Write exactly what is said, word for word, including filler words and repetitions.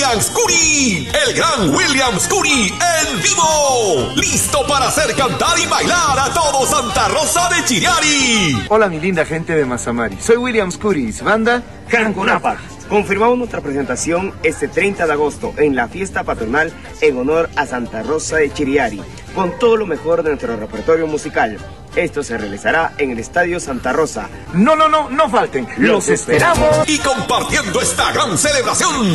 William Scuri, el gran William Scuri en vivo, listo para hacer cantar y bailar a todo Santa Rosa de Chiriari. Hola mi linda gente de Mazamari, soy William Scuri, banda Canconapa. Confirmamos nuestra presentación este treinta de agosto en la fiesta patronal en honor a Santa Rosa de Chiriari, con todo lo mejor de nuestro repertorio musical. Esto se realizará en el Estadio Santa Rosa. No, no, no, no falten, los esperamos. Y compartiendo esta gran celebración,